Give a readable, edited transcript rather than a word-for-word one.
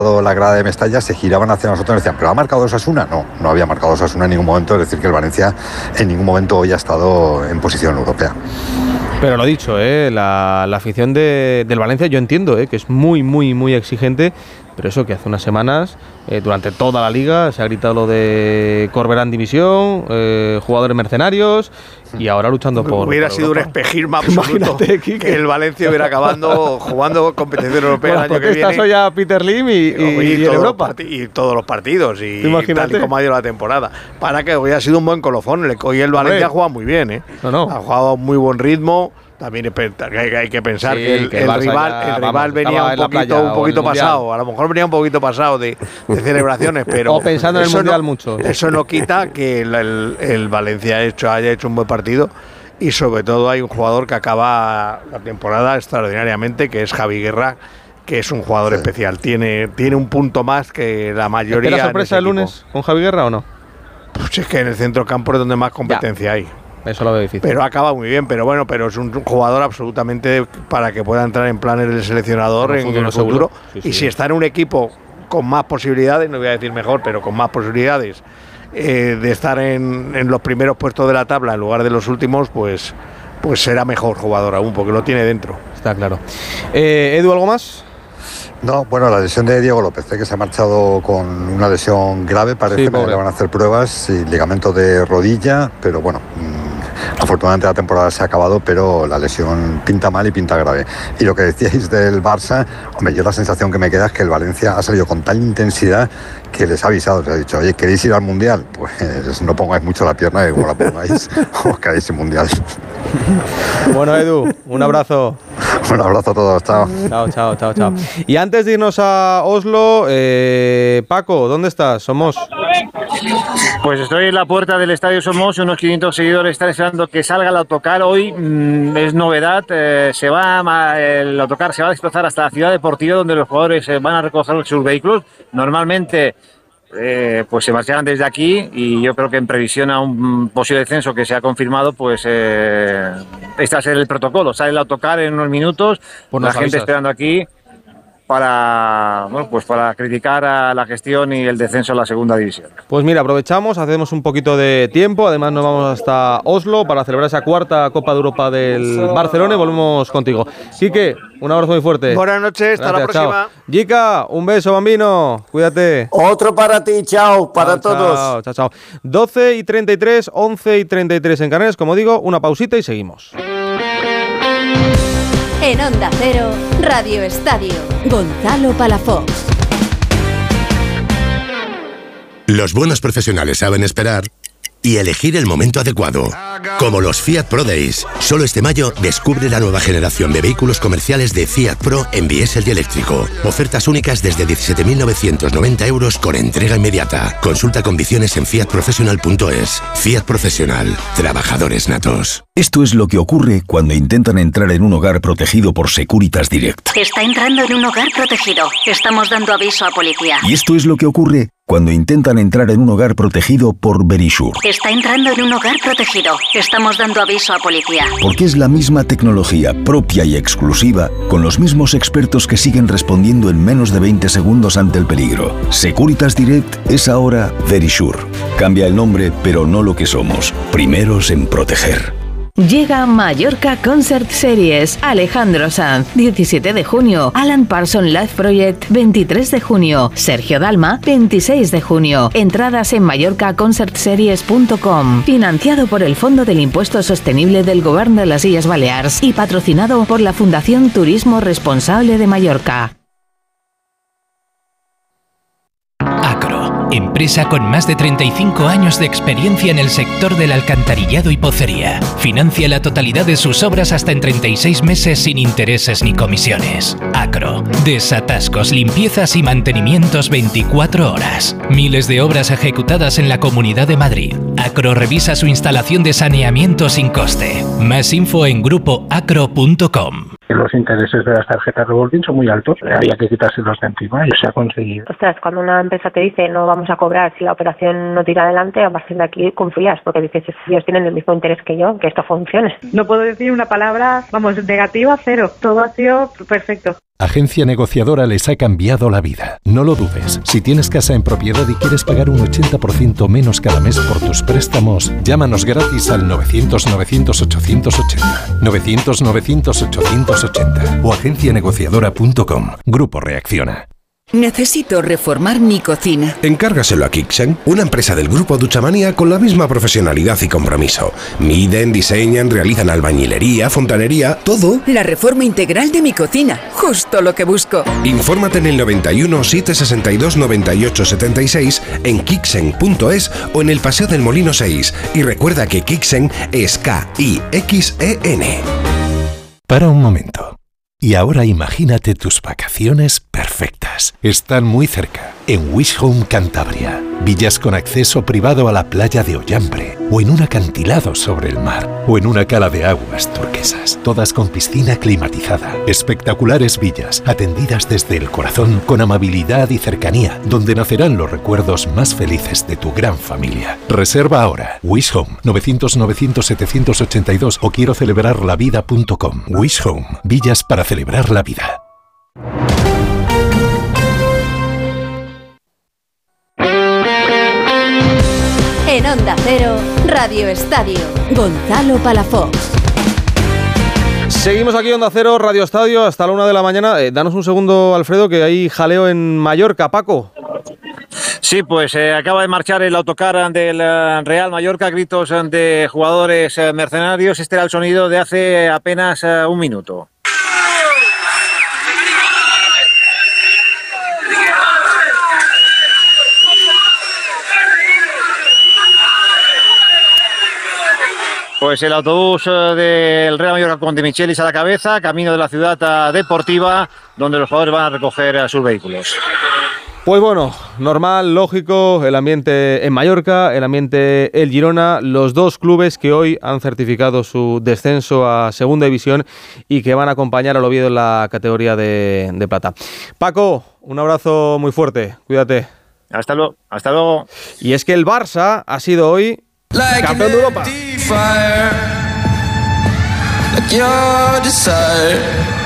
la grada de Mestalla se giraban hacia nosotros y decían, ¿pero ha marcado Osasuna? No había marcado Osasuna en ningún momento, es decir, que el Valencia en ningún momento hoy ha estado en posición europea. Pero lo dicho, la afición del Valencia, yo entiendo que es muy, muy, muy exigente, pero eso que hace unas semanas, durante toda la liga, se ha gritado lo de Corberán División, jugadores mercenarios, y ahora luchando por... Hubiera por sido Europa. un espejismo absoluto que el Valencia hubiera acabando jugando competición europea el año que viene. Estás hoy a Peter Lim y en Europa. Y todos los partidos, y Imagínate. tal y como ha ido la temporada. Para que hubiera sido un buen colofón. Hoy el Valencia ha jugado muy bien, No. Ha jugado a muy buen ritmo. También hay que pensar que el rival venía un poquito pasado. A lo mejor venía un poquito pasado de celebraciones, pero o pensando en el Mundial mucho. Eso no quita que el Valencia haya hecho un buen partido, y sobre todo hay un jugador que acaba la temporada extraordinariamente, que es Javi Guerra, que es un jugador especial. Tiene un punto más que la mayoría. ¿Espera sorpresa el lunes con Javi Guerra o no? Pues es que en el centro campo es donde más competencia hay. Eso lo veo difícil. Pero acaba muy bien, pero es un jugador absolutamente para que pueda entrar en planes del seleccionador en el futuro. Sí. Y si está en un equipo con más posibilidades, no voy a decir mejor, pero con más posibilidades de estar en los primeros puestos de la tabla en lugar de los últimos, pues será mejor jugador aún, porque lo tiene dentro. Está claro. Edu, ¿algo más? No, bueno, la lesión de Diego López, que se ha marchado con una lesión grave, parece que le van a hacer pruebas, y ligamento de rodilla, pero bueno, afortunadamente la temporada se ha acabado, pero la lesión pinta mal y pinta grave. Y lo que decíais del Barça, hombre, yo la sensación que me queda es que el Valencia ha salido con tal intensidad que les ha avisado, les ha dicho, oye, ¿queréis ir al Mundial? Pues no pongáis mucho la pierna, y como la pongáis, os quedáis sin Mundial. Bueno, Edu, un abrazo. Un abrazo a todos, chao. Chao. Y antes de irnos a Oslo, Paco, ¿dónde estás? Somos. Pues estoy en la puerta del Estadio Somos, unos 500 seguidores están esperando que salga el autocar. Hoy es novedad, el autocar se va a desplazar hasta la ciudad deportiva, donde los jugadores van a recoger sus vehículos. Normalmente pues se marcharán desde aquí, y yo creo que en previsión a un posible descenso que se ha confirmado, pues este va a ser el protocolo. Sale el autocar en unos minutos, la gente esperando aquí para criticar a la gestión y el descenso a la segunda división. Pues mira, aprovechamos, hacemos un poquito de tiempo, además nos vamos hasta Oslo para celebrar esa cuarta Copa de Europa del Barcelona, y volvemos contigo. Quique, un abrazo muy fuerte. Buenas noches, hasta la próxima. Chao. Jica, un beso, bambino, cuídate. Otro para ti, chao, para todos. Chao. 12:33, 11:33 en Canarias, como digo, una pausita y seguimos. En Onda Cero, Radio Estadio, Gonzalo Palafox. Los buenos profesionales saben esperar y elegir el momento adecuado. Como los Fiat Pro Days. Solo este mayo descubre la nueva generación de vehículos comerciales de Fiat Pro en diésel y eléctrico. Ofertas únicas desde 17.990 euros con entrega inmediata. Consulta condiciones en fiatprofessional.es. Fiat Professional. Trabajadores natos. Esto es lo que ocurre cuando intentan entrar en un hogar protegido por Securitas Direct. Está entrando en un hogar protegido. Estamos dando aviso a policía. Y esto es lo que ocurre cuando intentan entrar en un hogar protegido por Verisure. Está entrando en un hogar protegido. Estamos dando aviso a policía. Porque es la misma tecnología propia y exclusiva, con los mismos expertos que siguen respondiendo en menos de 20 segundos ante el peligro. Securitas Direct es ahora Verisure. Cambia el nombre, pero no lo que somos. Primeros en proteger. Llega Mallorca Concert Series. Alejandro Sanz, 17 de junio. Alan Parsons Live Project, 23 de junio. Sergio Dalma, 26 de junio. Entradas en mallorcaconcertseries.com. Financiado por el Fondo del Impuesto Sostenible del Govern de las Illes Balears y patrocinado por la Fundación Turismo Responsable de Mallorca. Acro, empresa con más de 35 años de experiencia en el sector del alcantarillado y pocería. Financia la totalidad de sus obras hasta en 36 meses sin intereses ni comisiones. Acro, desatascos, limpiezas y mantenimientos 24 horas. Miles de obras ejecutadas en la Comunidad de Madrid. Acro revisa su instalación de saneamiento sin coste. Más info en grupoacro.com. Los intereses de las tarjetas revolving son muy altos, había que quitárselos de encima y se ha conseguido. Ostras, cuando una empresa te dice no vamos a cobrar si la operación no tira adelante, a partir de aquí confías, porque dices, ellos tienen el mismo interés que yo, que esto funcione. No puedo decir una palabra, negativa, cero. Todo ha sido perfecto. Agencia Negociadora les ha cambiado la vida. No lo dudes. Si tienes casa en propiedad y quieres pagar un 80% menos cada mes por tus préstamos, llámanos gratis al 900-900-880. 900-900-880 o agencianegociadora.com. Grupo Reacciona. Necesito reformar mi cocina. Encárgaselo a Kixen, una empresa del grupo Duchamania con la misma profesionalidad y compromiso. Miden, diseñan, realizan albañilería, fontanería, todo. La reforma integral de mi cocina, justo lo que busco. Infórmate en el 91 762 98 76 en kixen.es o en el Paseo del Molino 6. Y recuerda que Kixen es K-I-X-E-N. Para un momento. Y ahora imagínate tus vacaciones perfectas. Están muy cerca, en Wish Home Cantabria. Villas con acceso privado a la playa de Ollambre, o en un acantilado sobre el mar, o en una cala de aguas turquesas, todas con piscina climatizada. Espectaculares villas, atendidas desde el corazón, con amabilidad y cercanía, donde nacerán los recuerdos más felices de tu gran familia. Reserva ahora. Wish Home, 900-900-782 o quiero celebrarlavida.com. Wish Home, villas para celebrar la vida. En Onda Cero, Radio Estadio, Gonzalo Palafox. Seguimos aquí, Onda Cero, Radio Estadio, hasta la 1 de la mañana. Danos un segundo, Alfredo, que hay jaleo en Mallorca. Paco. Sí, pues acaba de marchar el autocar del Real Mallorca, gritos de jugadores mercenarios. Este era el sonido de hace apenas un minuto. Pues el autobús del Real Mallorca con De Michelis a la cabeza, camino de la ciudad deportiva, donde los jugadores van a recoger sus vehículos. Pues bueno, normal, lógico, el ambiente en Mallorca, el ambiente en Girona, los dos clubes que hoy han certificado su descenso a Segunda División y que van a acompañar al Oviedo en la categoría de plata. Paco, un abrazo muy fuerte, cuídate. Hasta luego. Y es que el Barça ha sido hoy campeón de Europa. Like your desire.